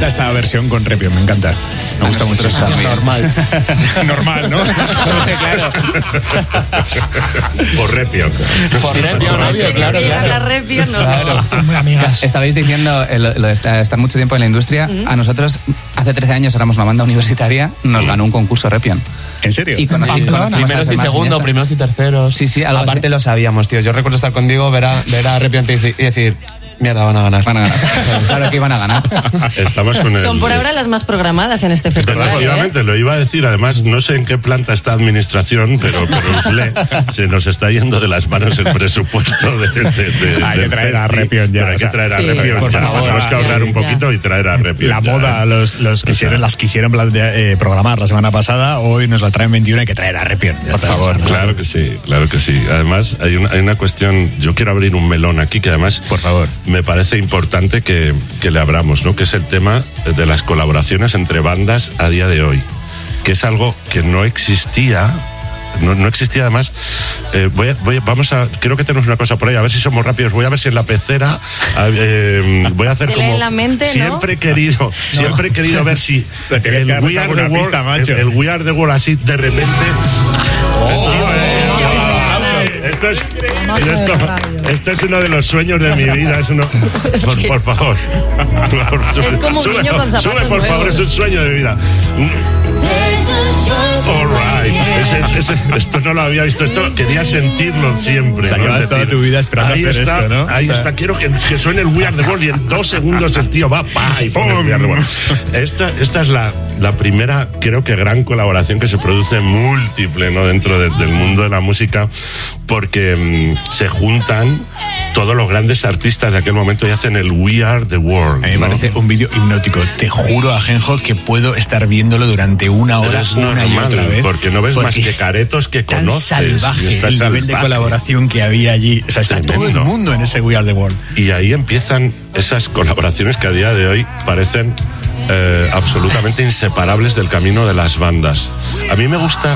esta versión con Repion, me encanta. Me gusta mucho esta. Normal. Normal, ¿no? Claro. Por Repion. Por Repion, obvio, claro. La Repion, no. Claro. Son muy amigas. Estabais diciendo lo de estar mucho tiempo en la industria. A nosotros, hace 13 años éramos una banda universitaria, nos ganó un concurso Repion. ¿En serio? Y conocimos Primeros y segundos, primeros y terceros. Sí, algo aparte así. lo sabíamos, tío. Yo recuerdo estar contigo, ver a Repion y decir, mierda, van a ganar. Claro que iban a ganar. Estamos con el... Son por ahora las más programadas en este festival. Efectivamente, lo iba a decir. Además, no sé en qué planta está administración, pero se nos está yendo de las manos el presupuesto hay que traer a Repion ya. Hay que traer a Repion. Por favor, tenemos que ahorrar un poquito y traer a Repion. La moda, las quisieron programar la semana pasada, hoy nos la traen 21, hay que traer a Repion. Por favor. Claro que sí. Además, hay una cuestión, yo quiero abrir un melón aquí que además, por favor, me parece importante que le abramos, ¿no? Que es el tema de las colaboraciones entre bandas a día de hoy, que es algo que no existía. No existía además. Creo que tenemos una cosa por ahí, a ver si somos rápidos. Voy a ver si en la pecera voy a hacer como la mente, ¿no? siempre he querido ver si el We Are the World así de repente. Esto es uno de los sueños de mi vida. Por favor. Es como un niño con zapatos sube, por favor, nuevos. es un sueño de mi vida. All right. Esto no lo había visto. Esto quería sentirlo siempre. O sea, llevas toda tu vida esperando hacer esto, ¿no? Ahí está. Quiero que suene el We Are the World y en 2 segundos el tío va y pone el We Are the World. Esta es la primera, creo que gran colaboración que se produce múltiple, ¿no? Dentro del mundo de la música, porque se juntan todos los grandes artistas de aquel momento y hacen el We Are the World. A mí me parece un vídeo hipnótico. Te juro, Ajenjo, que puedo estar viéndolo durante una hora, una y otra vez. Porque no ves más que caretos que tan conoces. Salvaje el nivel de colaboración que había allí. O sea, está todo el mundo en ese We Are the World. Y ahí empiezan esas colaboraciones que a día de hoy parecen absolutamente inseparables del camino de las bandas. A mí me gusta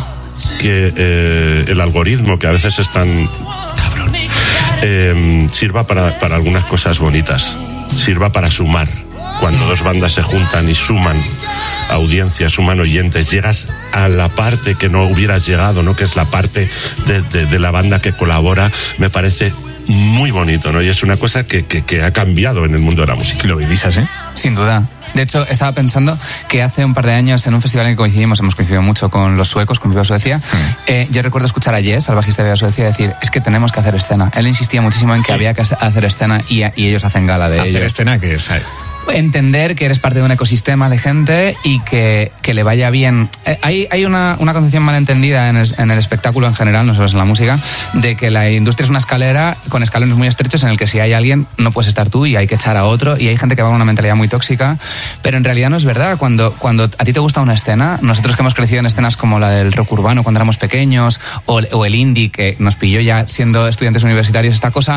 que el algoritmo, que a veces es tan cabrón, sirva para algunas cosas bonitas, sirva para sumar. Cuando dos bandas se juntan y suman audiencias, suman oyentes, llegas a la parte que no hubieras llegado, ¿no? Que es la parte de la banda que colabora. Me parece muy bonito, ¿no? Y es una cosa que ha cambiado en el mundo de la música. ¿Lo vivís así? Sin duda. De hecho, estaba pensando que hace un par de años en un festival en el que coincidimos, hemos coincidido mucho con los suecos, con Viva Suecia, yo recuerdo escuchar a Jess, al bajista de Viva Suecia, decir, es que tenemos que hacer escena. Él insistía muchísimo en que había que hacer escena y ellos hacen gala de ello. ¿Hacer escena qué es? Entender que eres parte de un ecosistema de gente y que le vaya bien. Hay una concepción malentendida en el espectáculo en general, no solo en la música, de que la industria es una escalera con escalones muy estrechos en el que si hay alguien no puedes estar tú y hay que echar a otro, y hay gente que va con una mentalidad muy tóxica, pero en realidad no es verdad. Cuando a ti te gusta una escena, nosotros que hemos crecido en escenas como la del rock urbano cuando éramos pequeños, o el indie que nos pilló ya siendo estudiantes universitarios, esta cosa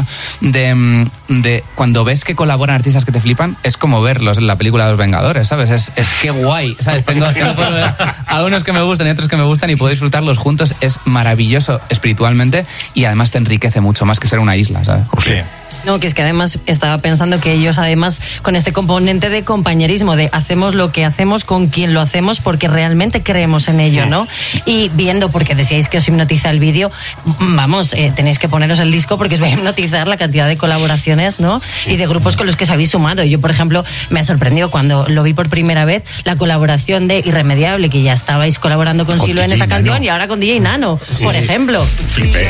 de cuando ves que colaboran artistas que te flipan, es como verlos en la película de Los Vengadores, ¿sabes? Es que guay, ¿sabes? Tengo a unos que me gustan y otros que me gustan y puedo disfrutarlos juntos. Es maravilloso espiritualmente y además te enriquece mucho más que ser una isla, ¿sabes? Sí. No, que es que además estaba pensando que ellos además con este componente de compañerismo, de hacemos lo que hacemos con quien lo hacemos porque realmente creemos en ello, ¿no? Y viendo, porque decíais que os hipnotiza el vídeo, vamos, tenéis que poneros el disco porque os va a hipnotizar la cantidad de colaboraciones, ¿no? Y de grupos con los que os habéis sumado. Yo, por ejemplo, me ha sorprendido cuando lo vi por primera vez, la colaboración de Irremediable, que ya estabais colaborando con Silo en esa canción y ahora con DJ Nano, por ejemplo. Flipé.